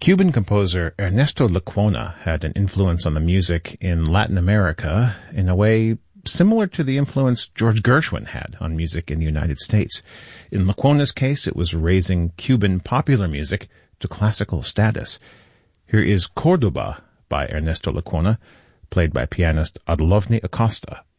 Cuban composer Ernesto Lecuona had an influence on the music in Latin America in a way similar to the influence George Gershwin had on music in the United States. In Lecuona's case, it was raising Cuban popular music to classical status. Here is Cordoba by Ernesto Lecuona, played by pianist Adlovny Acosta.